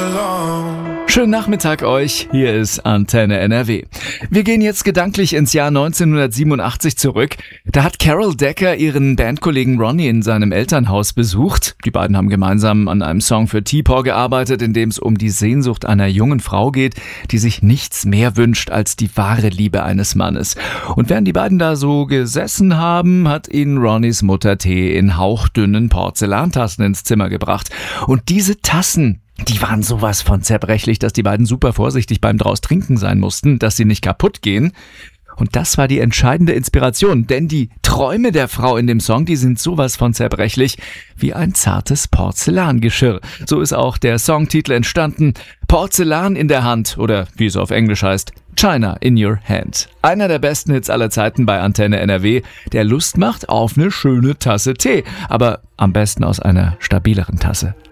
Schönen Nachmittag euch, hier ist Antenne NRW. Wir gehen jetzt gedanklich ins Jahr 1987 zurück. Da hat Carol Decker ihren Bandkollegen Ronnie in seinem Elternhaus besucht. Die beiden haben gemeinsam an einem Song für T-Paw gearbeitet, in dem es um die Sehnsucht einer jungen Frau geht, die sich nichts mehr wünscht als die wahre Liebe eines Mannes. Und während die beiden da so gesessen haben, hat ihnen Ronnies Mutter Tee in hauchdünnen Porzellantassen ins Zimmer gebracht. Und diese Tassen, die waren sowas von zerbrechlich, dass die beiden super vorsichtig beim draus Trinken sein mussten, dass sie nicht kaputt gehen. Und das war die entscheidende Inspiration, denn die Träume der Frau in dem Song, die sind sowas von zerbrechlich wie ein zartes Porzellangeschirr. So ist auch der Songtitel entstanden, Porzellan in der Hand oder wie es auf Englisch heißt, China in Your Hand. Einer der besten Hits aller Zeiten bei Antenne NRW, der Lust macht auf eine schöne Tasse Tee, aber am besten aus einer stabileren Tasse.